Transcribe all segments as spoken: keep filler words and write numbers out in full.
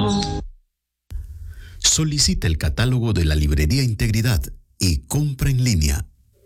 Solicita el catálogo de la librería Integridad y compra en línea.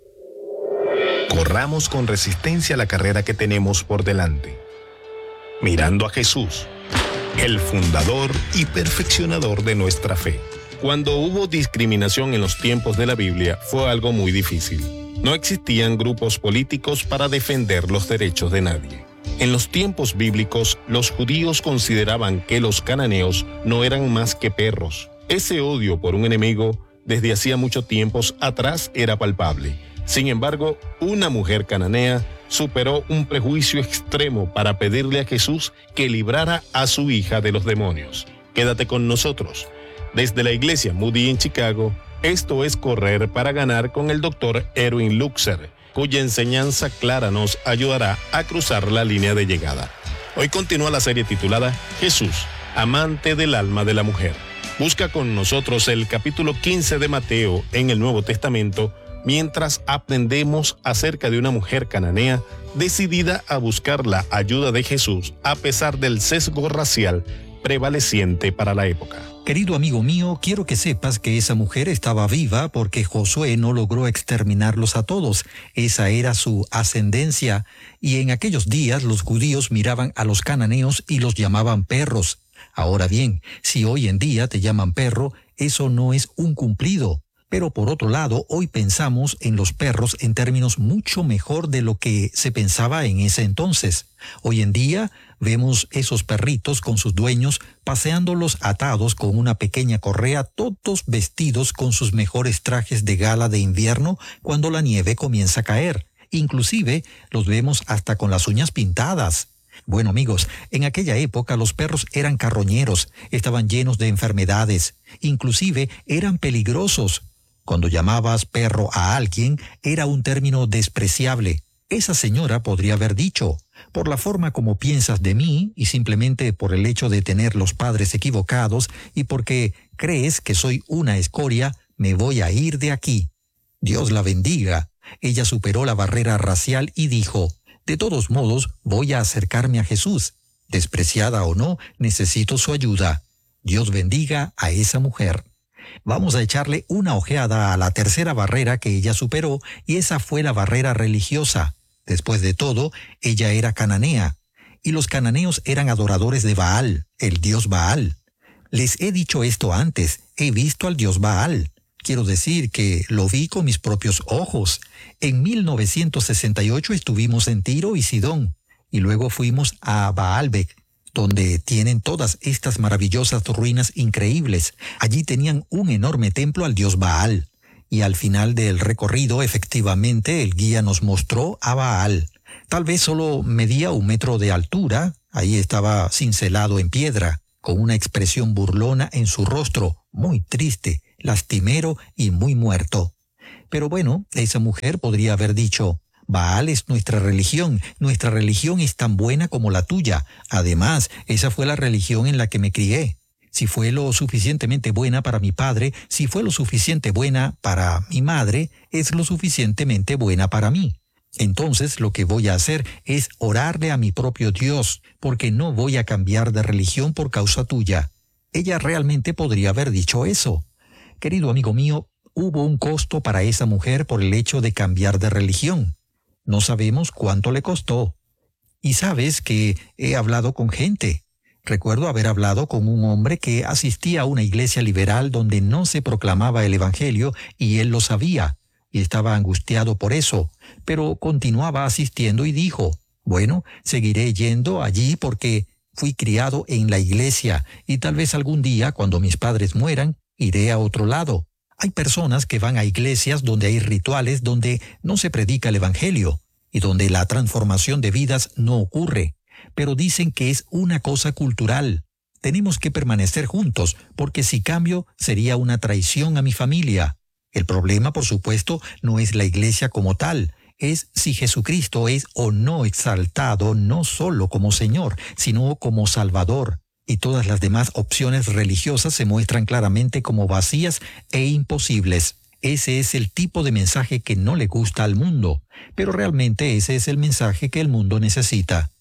Corramos con resistencia la carrera que tenemos por delante, mirando a Jesús, el fundador y perfeccionador de nuestra fe. Cuando hubo discriminación en los tiempos de la Biblia, fue algo muy difícil. No existían grupos políticos para defender los derechos de nadie. En los tiempos bíblicos, los judíos consideraban que los cananeos no eran más que perros. Ese odio por un enemigo desde hacía mucho tiempos atrás era palpable. Sin embargo, una mujer cananea superó un prejuicio extremo para pedirle a Jesús que librara a su hija de los demonios. Quédate con nosotros. Desde la iglesia Moody en Chicago, esto es Correr para Ganar con el doctor Erwin Luxer, cuya enseñanza clara nos ayudará a cruzar la línea de llegada. Hoy continúa la serie titulada Jesús, amante del alma de la mujer. Busca con nosotros el capítulo quince de Mateo en el Nuevo Testamento, mientras aprendemos acerca de una mujer cananea decidida a buscar la ayuda de Jesús a pesar del sesgo racial prevaleciente para la época. Querido amigo mío, quiero que sepas que esa mujer estaba viva porque Josué no logró exterminarlos a todos. Esa era su ascendencia, y en aquellos días los judíos miraban a los cananeos y los llamaban perros. Ahora bien, si hoy en día te llaman perro, eso no es un cumplido. Pero por otro lado, hoy pensamos en los perros en términos mucho mejor de lo que se pensaba en ese entonces. Hoy en día vemos esos perritos con sus dueños paseándolos atados con una pequeña correa, todos vestidos con sus mejores trajes de gala de invierno cuando la nieve comienza a caer. Inclusive los vemos hasta con las uñas pintadas. Bueno, amigos, en aquella época los perros eran carroñeros, estaban llenos de enfermedades, inclusive eran peligrosos. Cuando llamabas perro a alguien, era un término despreciable. Esa señora podría haber dicho, por la forma como piensas de mí y simplemente por el hecho de tener los padres equivocados y porque crees que soy una escoria, me voy a ir de aquí. Dios la bendiga. Ella superó la barrera racial y dijo, de todos modos, voy a acercarme a Jesús. Despreciada o no, necesito su ayuda. Dios bendiga a esa mujer. Vamos a echarle una ojeada a la tercera barrera que ella superó, y esa fue la barrera religiosa. Después de todo, ella era cananea, y los cananeos eran adoradores de Baal, el dios Baal. Les he dicho esto antes, he visto al dios Baal. Quiero decir que lo vi con mis propios ojos. En mil novecientos sesenta y ocho estuvimos en Tiro y Sidón, y luego fuimos a Baalbek, donde tienen todas estas maravillosas ruinas increíbles. Allí tenían un enorme templo al dios Baal. Y al final del recorrido, efectivamente, el guía nos mostró a Baal. Tal vez solo medía un metro de altura. Ahí estaba cincelado en piedra, con una expresión burlona en su rostro, muy triste, lastimero y muy muerto. Pero bueno, esa mujer podría haber dicho, Baal es nuestra religión, nuestra religión es tan buena como la tuya. Además, esa fue la religión en la que me crié. Si fue lo suficientemente buena para mi padre, si fue lo suficiente buena para mi madre, es lo suficientemente buena para mí. Entonces lo que voy a hacer es orarle a mi propio Dios, porque no voy a cambiar de religión por causa tuya. Ella realmente podría haber dicho eso. Querido amigo mío, hubo un costo para esa mujer por el hecho de cambiar de religión. No sabemos cuánto le costó. Y sabes que he hablado con gente. Recuerdo haber hablado con un hombre que asistía a una iglesia liberal donde no se proclamaba el evangelio y él lo sabía y estaba angustiado por eso, pero continuaba asistiendo y dijo, bueno, seguiré yendo allí porque fui criado en la iglesia y tal vez algún día, cuando mis padres mueran, iré a otro lado. Hay personas que van a iglesias donde hay rituales donde no se predica el evangelio y donde la transformación de vidas no ocurre, pero dicen que es una cosa cultural. Tenemos que permanecer juntos, porque si cambio sería una traición a mi familia. El problema, por supuesto, no es la iglesia como tal, es si Jesucristo es o no exaltado no solo como Señor, sino como Salvador. Y todas las demás opciones religiosas se muestran claramente como vacías e imposibles. Ese es el tipo de mensaje que no le gusta al mundo, pero realmente ese es el mensaje que el mundo necesita.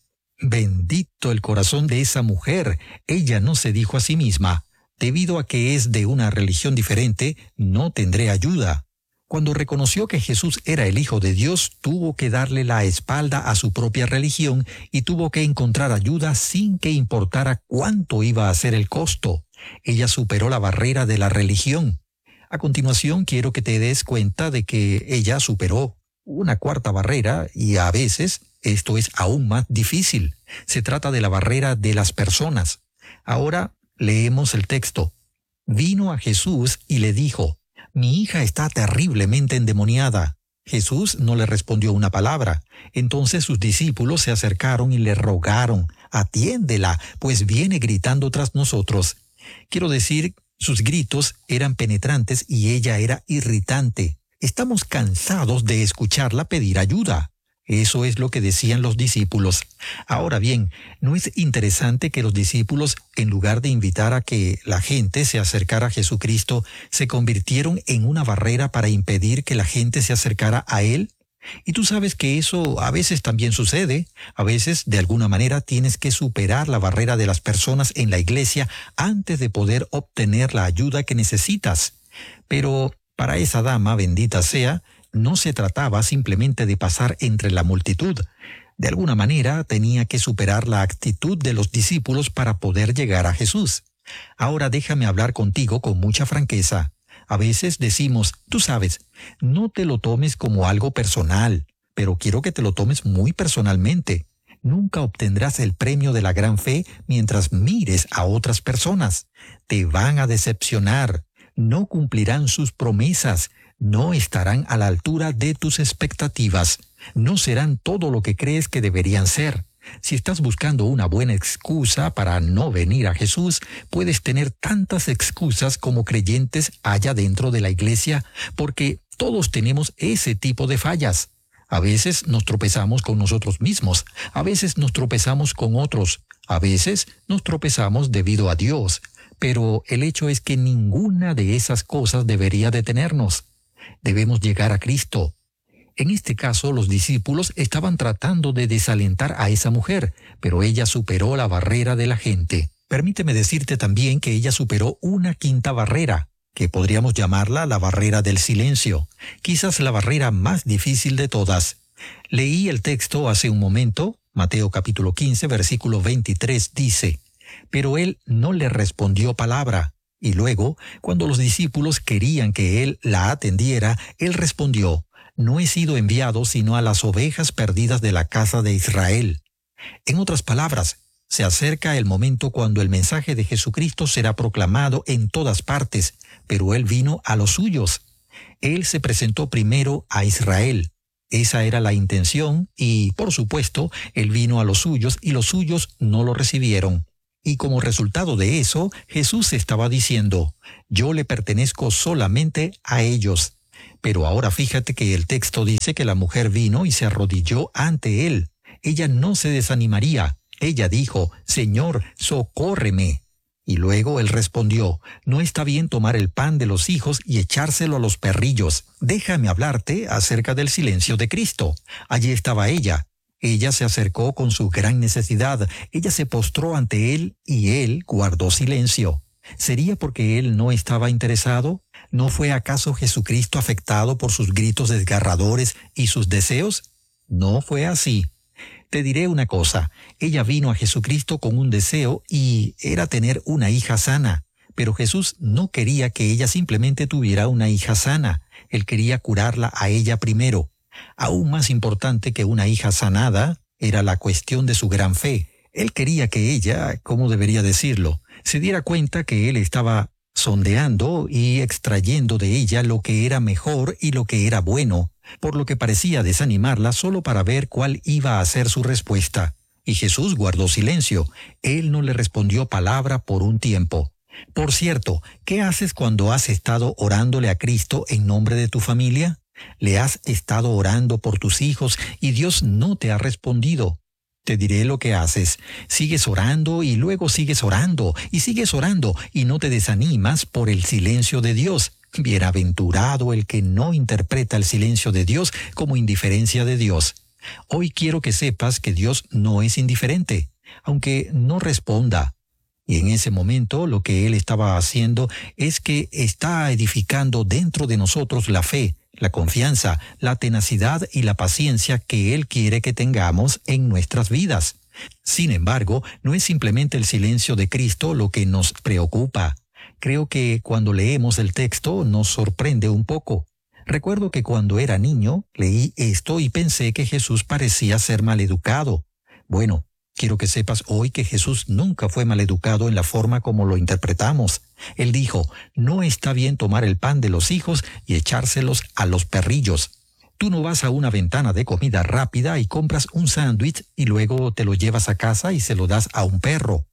Bendito el corazón de esa mujer. Ella no se dijo a sí misma: debido a que es de una religión diferente, no tendré ayuda. Cuando reconoció que Jesús era el Hijo de Dios, tuvo que darle la espalda a su propia religión y tuvo que encontrar ayuda sin que importara cuánto iba a ser el costo. Ella superó la barrera de la religión. A continuación, quiero que te des cuenta de que ella superó una cuarta barrera y a veces esto es aún más difícil. Se trata de la barrera de las personas. Ahora leemos el texto. Vino a Jesús y le dijo: mi hija está terriblemente endemoniada. Jesús no le respondió una palabra. Entonces sus discípulos se acercaron y le rogaron: atiéndela, pues viene gritando tras nosotros. Quiero decir, sus gritos eran penetrantes y ella era irritante. Estamos cansados de escucharla pedir ayuda. Eso es lo que decían los discípulos. Ahora bien, ¿no es interesante que los discípulos, en lugar de invitar a que la gente se acercara a Jesucristo, se convirtieron en una barrera para impedir que la gente se acercara a Él? Y tú sabes que eso a veces también sucede. A veces, de alguna manera, tienes que superar la barrera de las personas en la iglesia antes de poder obtener la ayuda que necesitas. Pero para esa dama, bendita sea, no se trataba simplemente de pasar entre la multitud. De alguna manera tenía que superar la actitud de los discípulos para poder llegar a Jesús. Ahora déjame hablar contigo con mucha franqueza. A veces decimos, tú sabes, no te lo tomes como algo personal, pero quiero que te lo tomes muy personalmente. Nunca obtendrás el premio de la gran fe mientras mires a otras personas. Te van a decepcionar, no cumplirán sus promesas, no estarán a la altura de tus expectativas, no serán todo lo que crees que deberían ser. Si estás buscando una buena excusa para no venir a Jesús, puedes tener tantas excusas como creyentes haya dentro de la iglesia, porque todos tenemos ese tipo de fallas. A veces nos tropezamos con nosotros mismos, a veces nos tropezamos con otros, a veces nos tropezamos debido a Dios, pero el hecho es que ninguna de esas cosas debería detenernos. Debemos llegar a Cristo. En este caso, los discípulos estaban tratando de desalentar a esa mujer, pero ella superó la barrera de la gente. Permíteme decirte también que ella superó una quinta barrera, que podríamos llamarla la barrera del silencio, quizás la barrera más difícil de todas. Leí el texto hace un momento. Mateo capítulo quince, versículo veintitrés dice: pero él no le respondió palabra. Y luego, cuando los discípulos querían que él la atendiera, él respondió: no he sido enviado sino a las ovejas perdidas de la casa de Israel. En otras palabras, se acerca el momento cuando el mensaje de Jesucristo será proclamado en todas partes, pero él vino a los suyos. Él se presentó primero a Israel. Esa era la intención y, por supuesto, él vino a los suyos y los suyos no lo recibieron. Y como resultado de eso, Jesús estaba diciendo: yo le pertenezco solamente a ellos. Pero ahora fíjate que el texto dice que la mujer vino y se arrodilló ante él. Ella no se desanimaría. Ella dijo: Señor, socórreme. Y luego él respondió: no está bien tomar el pan de los hijos y echárselo a los perrillos. Déjame hablarte acerca del silencio de Cristo. Allí estaba ella. Ella se acercó con su gran necesidad. Ella se postró ante él y él guardó silencio. ¿Sería porque él no estaba interesado? ¿No fue acaso Jesucristo afectado por sus gritos desgarradores y sus deseos? No fue así. Te diré una cosa. Ella vino a Jesucristo con un deseo y era tener una hija sana. Pero Jesús no quería que ella simplemente tuviera una hija sana. Él quería curarla a ella primero. Aún más importante que una hija sanada era la cuestión de su gran fe. Él quería que ella, ¿cómo debería decirlo?, se diera cuenta que él estaba sondeando y extrayendo de ella lo que era mejor y lo que era bueno, por lo que parecía desanimarla solo para ver cuál iba a ser su respuesta. Y Jesús guardó silencio. Él no le respondió palabra por un tiempo. Por cierto, ¿qué haces cuando has estado orándole a Cristo en nombre de tu familia? ¿Le has estado orando por tus hijos y Dios no te ha respondido? Te diré lo que haces. Sigues orando y luego sigues orando y sigues orando y no te desanimas por el silencio de Dios. Bienaventurado el que no interpreta el silencio de Dios como indiferencia de Dios. Hoy quiero que sepas que Dios no es indiferente, aunque no responda. Y en ese momento lo que Él estaba haciendo es que está edificando dentro de nosotros la fe, la confianza, la tenacidad y la paciencia que Él quiere que tengamos en nuestras vidas. Sin embargo, no es simplemente el silencio de Cristo lo que nos preocupa. Creo que cuando leemos el texto nos sorprende un poco. Recuerdo que cuando era niño leí esto y pensé que Jesús parecía ser maleducado. Bueno, quiero que sepas hoy que Jesús nunca fue maleducado en la forma como lo interpretamos. Él dijo, no está bien tomar el pan de los hijos y echárselos a los perrillos. Tú no vas a una ventana de comida rápida y compras un sándwich y luego te lo llevas a casa y se lo das a un perro.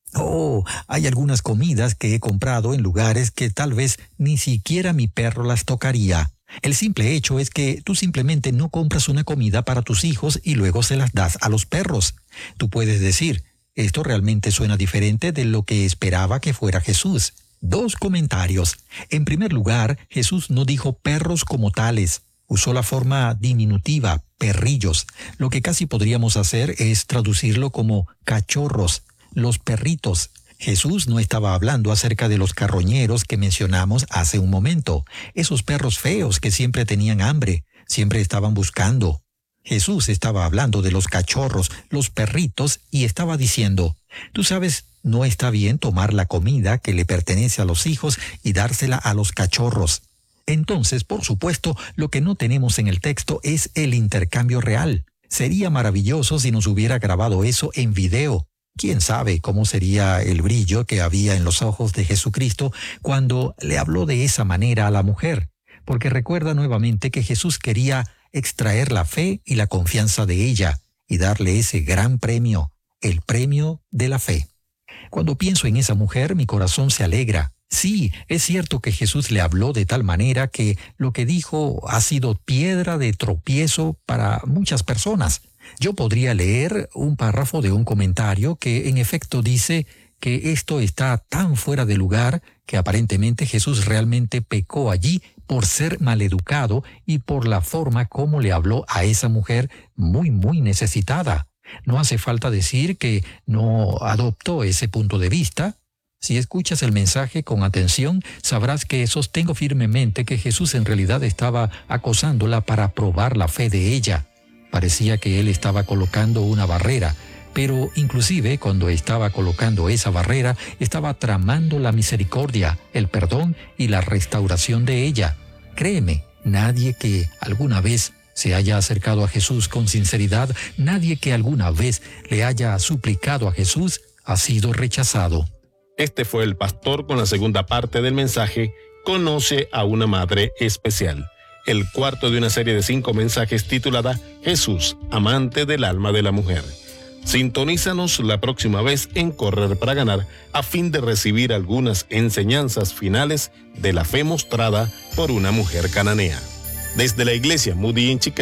Oh, hay algunas comidas que he comprado en lugares que tal vez ni siquiera mi perro las tocaría. El simple hecho es que tú simplemente no compras una comida para tus hijos y luego se las das a los perros. Tú puedes decir, esto realmente suena diferente de lo que esperaba que fuera Jesús. Dos comentarios. En primer lugar, Jesús no dijo perros como tales. Usó la forma diminutiva, perrillos. Lo que casi podríamos hacer es traducirlo como cachorros, los perritos. Jesús no estaba hablando acerca de los carroñeros que mencionamos hace un momento, esos perros feos que siempre tenían hambre, siempre estaban buscando. Jesús estaba hablando de los cachorros, los perritos, y estaba diciendo, tú sabes, no está bien tomar la comida que le pertenece a los hijos y dársela a los cachorros. Entonces, por supuesto, lo que no tenemos en el texto es el intercambio real. Sería maravilloso si nos hubiera grabado eso en video. ¿Quién sabe cómo sería el brillo que había en los ojos de Jesucristo cuando le habló de esa manera a la mujer? Porque recuerda nuevamente que Jesús quería extraer la fe y la confianza de ella y darle ese gran premio, el premio de la fe. Cuando pienso en esa mujer, mi corazón se alegra. Sí, es cierto que Jesús le habló de tal manera que lo que dijo ha sido piedra de tropiezo para muchas personas. Yo podría leer un párrafo de un comentario que en efecto dice que esto está tan fuera de lugar que aparentemente Jesús realmente pecó allí por ser maleducado y por la forma como le habló a esa mujer muy, muy necesitada. No hace falta decir que no adoptó ese punto de vista. Si escuchas el mensaje con atención, sabrás que sostengo firmemente que Jesús en realidad estaba acosándola para probar la fe de ella. Parecía que él estaba colocando una barrera, pero inclusive cuando estaba colocando esa barrera, estaba tramando la misericordia, el perdón y la restauración de ella. Créeme, nadie que alguna vez se haya acercado a Jesús con sinceridad, nadie que alguna vez le haya suplicado a Jesús, ha sido rechazado. Este fue el pastor con la segunda parte del mensaje, Conoce a una madre especial. El cuarto de una serie de cinco mensajes titulada Jesús, amante del alma de la mujer. Sintonízanos la próxima vez en Correr para Ganar a fin de recibir algunas enseñanzas finales de la fe mostrada por una mujer cananea. Desde la iglesia Moody en Chicago,